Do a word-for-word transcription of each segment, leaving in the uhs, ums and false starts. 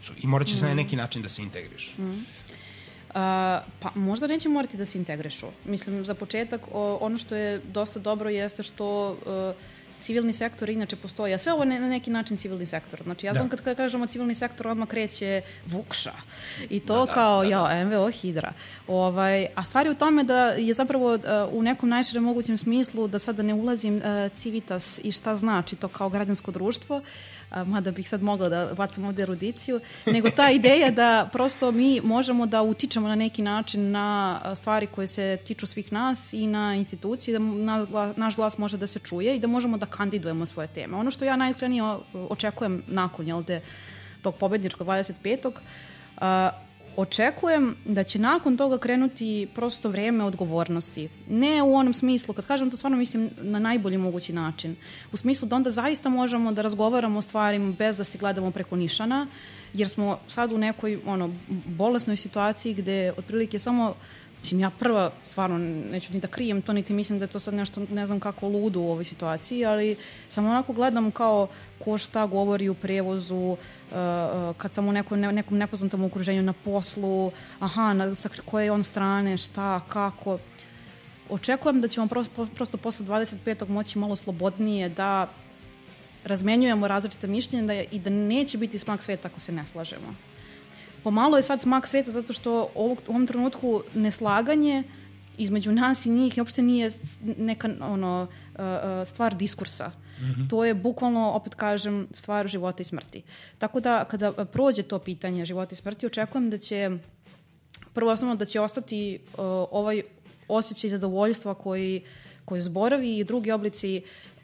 zajednicu i morat će mm. se na neki način da se integriš. Mm. Uh, pa možda neće morati da se integrišu. Mislim, za početak, o, ono što je dosta dobro jeste što uh, civilni sektor inače postoji, a sve ovo ne, na neki način civilni sektor. Znači, ja znam da. kad kažemo civilni sektor, odmah kreće Vukša. I to da, kao, da, da, ja, M V O Hidra. Ovaj, a stvar je u tome da je zapravo uh, u nekom najširem mogućem smislu, da sada ne ulazim uh, Civitas i šta znači to kao građansko društvo, uh, mada bih sad mogla da bacam ovde erudiciju, nego ta ideja da prosto mi možemo da utičemo na neki način na stvari koje se tiču svih nas i na institucije, da naš glas može da se čuje i da možemo da kandidujemo svoje teme. Ono što ja najiskrenije očekujem nakon jel te, tog pobedničkog dvadeset petog Uh, očekujem da će nakon toga krenuti prosto vreme odgovornosti. Ne u onom smislu, kad kažem to stvarno mislim na najbolji mogući način. U smislu da onda zaista možemo da razgovaramo o stvarima bez da se gledamo preko nišana, jer smo sad u nekoj ono, bolesnoj situaciji gde otprilike samo mislim, ja prva, stvarno, neću ni da krijem to, niti mislim da je to sad nešto, ne znam kako ludo u ovoj situaciji, ali samo onako gledam kao ko šta govori u prevozu, uh, uh, kad sam u nekom, ne, nekom nepoznatom okruženju na poslu, aha, na, sa koje je on strane, šta, kako. Očekujem da ćemo prosto, prosto posle dvadeset petog moći malo slobodnije da razmenjujemo različite mišljenja da je, i da neće biti smak sveta ako se ne slažemo. Pomalo je sad smak sveta zato što ovog, u ovom trenutku neslaganje između nas i njih uopšte nije neka ono, stvar diskursa. Mm-hmm. To je bukvalno, opet kažem, stvar života i smrti. Tako da kada prođe to pitanje života i smrti, očekujem da će prvo osnovno da će ostati uh, ovaj osjećaj zadovoljstva koji, koji zborovi i drugi oblici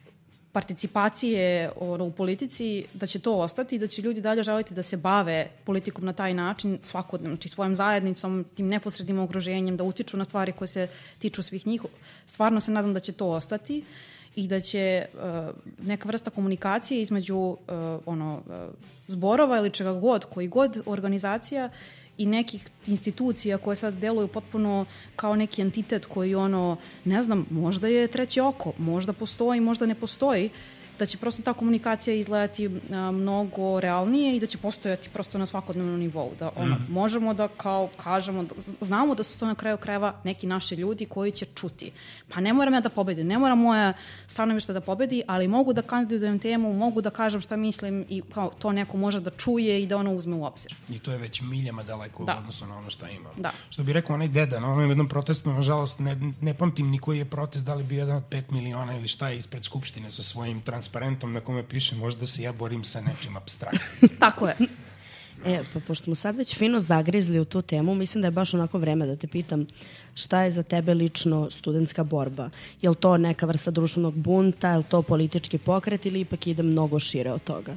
participacije ono, u politici, da će to ostati i da će ljudi dalje želiti da se bave politikom na taj način svakodnevno, znači svojom zajednicom, tim neposrednim okruženjem, da utiču na stvari koje se tiču svih njih. Stvarno se nadam da će to ostati i da će uh, neka vrsta komunikacije između uh, ono, uh, zborova ili čega god, koji god organizacija i nekih institucija koje sad deluju potpuno kao neki entitet koji ono, ne znam, možda je treće oko, možda postoji, možda ne postoji, da će prosto ta komunikacija izgledati a, mnogo realnije i da će postojati prosto na svakodnevnom nivou. Da ono, mm. možemo da kao kažemo, da, znamo da su to na kraju krajeva neki naši ljudi koji će čuti. Pa ne moram ja da pobedim, ne mora moja stanovišta da pobedi, ali mogu da kandidujem temu, mogu da kažem šta mislim i kao to neko može da čuje i da ono uzme u obzir. I to je već miljama daleko da. U odnosu na ono šta imamo. Da. Što bi rekao onaj deda, na onom jednom protestu, nažalost, ne, ne pamtim ni koji je protest, da li bi jedan od pet miliona ili šta je ispred Skupštine sa svojim transparentom na kome piše možda se ja borim sa nečim apstraktnim. Tako je. E, pa pošto smo sad već fino zagrizli u tu temu, mislim da je baš onako vreme da te pitam šta je za tebe lično studentska borba? Je li to neka vrsta društvenog bunta, je li to politički pokret ili ipak ide mnogo šire od toga?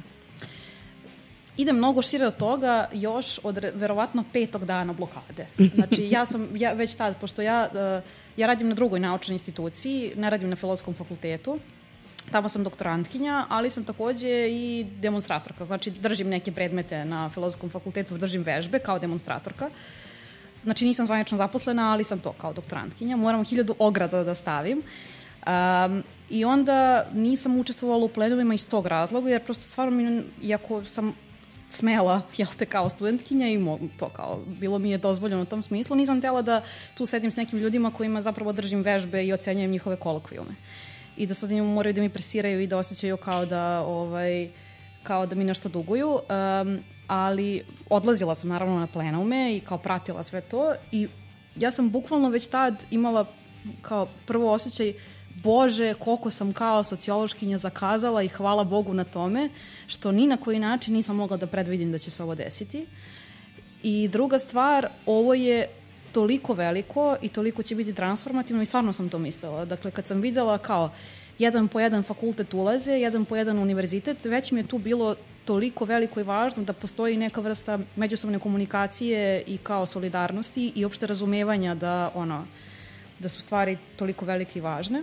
Ide mnogo šire od toga još od verovatno petog dana blokade. Znači ja sam ja već tad, pošto ja, ja radim na drugoj naučnoj instituciji, ne radim na Filozofskom fakultetu, tamo sam doktorantkinja, ali sam takođe i demonstratorka. Znači, držim neke predmete na Filozofskom fakultetu, držim vežbe kao demonstratorka. Znači, nisam zvanično zaposlena, ali sam to kao doktorantkinja. Moram hiljadu ograda da stavim. Um, I onda nisam učestvovala u plenumima iz tog razloga, jer prosto stvarno mi, iako sam smela, jel te, kao studentkinja i mogu to kao, bilo mi je dozvoljeno u tom smislu, nisam htjela da tu sedim s nekim ljudima kojima zapravo držim vežbe i ocenjujem njihove kolokvijume. I da sad njima moraju da mi presiraju i da osjećaju kao da, ovaj, kao da mi nešto duguju. Um, ali odlazila sam naravno na plenume i kao pratila sve to i ja sam bukvalno već tad imala kao prvo osjećaj Bože, koliko sam kao sociološkinja zakazala i hvala Bogu na tome, što ni na koji način nisam mogla da predvidim da će se ovo desiti. I druga stvar, ovo je toliko veliko i toliko će biti transformativno i stvarno sam to mislila. Dakle, kad sam videla kao jedan po jedan fakultet ulaze, jedan po jedan univerzitet, već mi je tu bilo toliko veliko i važno da postoji neka vrsta međusobne komunikacije i kao solidarnosti i opšte razumevanja da, ono, da su stvari toliko velike i važne.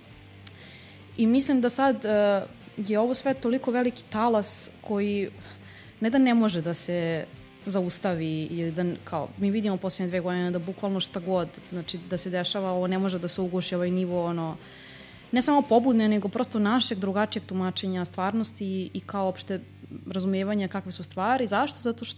I mislim da sad uh, je ovo sve toliko veliki talas koji ne da ne može da se zaustavi ili da, kao, mi vidimo posljednje dve godine da bukvalno šta god, znači da se dešava, ovo ne može da se uguši ovaj nivo, ono, ne samo pobudne, nego prosto našeg drugačijeg tumačenja stvarnosti i, i kao opšte razumijevanja kakve su stvari. Zašto? Zato što